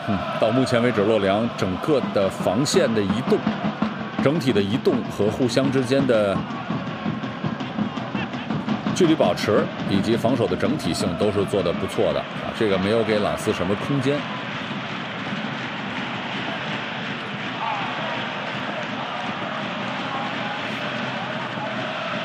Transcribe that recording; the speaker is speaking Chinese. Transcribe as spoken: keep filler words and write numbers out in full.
嗯，到目前为止，洛良整个的防线的移动，整体的移动和互相之间的距离保持以及防守的整体性都是做得不错的啊，这个没有给朗斯什么空间。